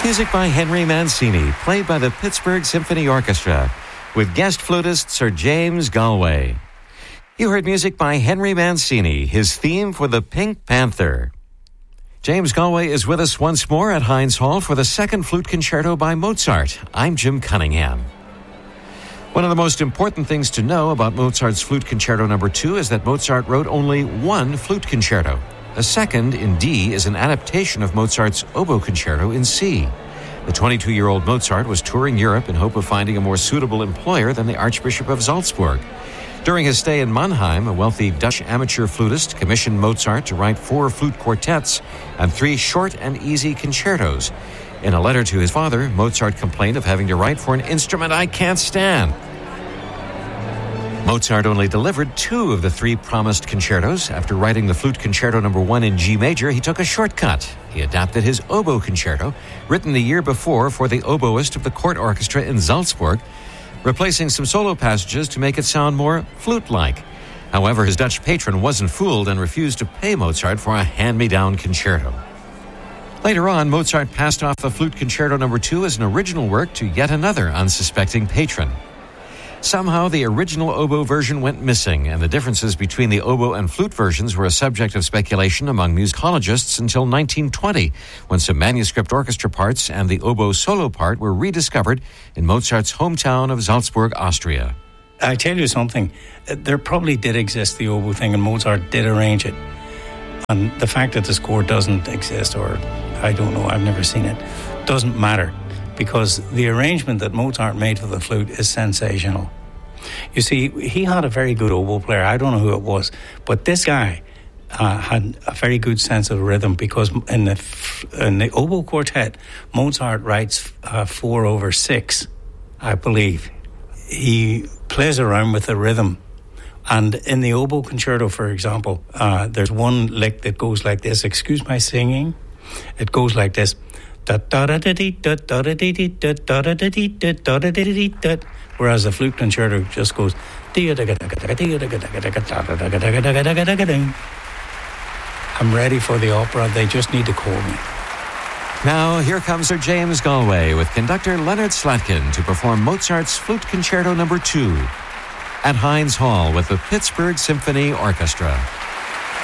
Music by Henry Mancini, played by the Pittsburgh Symphony Orchestra, with guest flutist Sir James Galway. You heard music by Henry Mancini, his theme for the Pink Panther. James Galway is with us once more at Heinz Hall for the second flute concerto by Mozart. I'm Jim Cunningham. One of the most important things to know about Mozart's Flute Concerto No. 2 is that Mozart wrote only one flute concerto. The second, in D, is an adaptation of Mozart's Oboe Concerto in C. The 22-year-old Mozart was touring Europe in hope of finding a more suitable employer than the Archbishop of Salzburg. During his stay in Mannheim, a wealthy Dutch amateur flutist commissioned Mozart to write 4 flute quartets and 3 short and easy concertos. In a letter to his father, Mozart complained of having to write for an instrument I can't stand. Mozart only delivered 2 of the 3 promised concertos. After writing the Flute Concerto No. 1 in G major, he took a shortcut. He adapted his Oboe Concerto, written the year before for the oboist of the court orchestra in Salzburg, replacing some solo passages to make it sound more flute-like. However, his Dutch patron wasn't fooled and refused to pay Mozart for a hand-me-down concerto. Later on, Mozart passed off the Flute Concerto No. 2 as an original work to yet another unsuspecting patron. Somehow, the original oboe version went missing, and the differences between the oboe and flute versions were a subject of speculation among musicologists until 1920, when some manuscript orchestra parts and the oboe solo part were rediscovered in Mozart's hometown of Salzburg, Austria. I tell you something, there probably did exist the oboe thing, and Mozart did arrange it. And the fact that the score doesn't exist, or I don't know, I've never seen it, doesn't matter, because the arrangement that Mozart made for the flute is sensational. You see, he had a very good oboe player. I don't know who it was, but this guy had a very good sense of rhythm, because in the oboe quartet, Mozart writes 4/6, I believe. He plays around with the rhythm. And in the oboe concerto, for example, there's one lick that goes like this. Excuse my singing. It goes like this. Whereas the flute concerto just goes. I'm ready for the opera. They just need to call me. Now, here comes Sir James Galway with conductor Leonard Slatkin to perform Mozart's Flute Concerto No. 2 at Heinz Hall with the Pittsburgh Symphony Orchestra.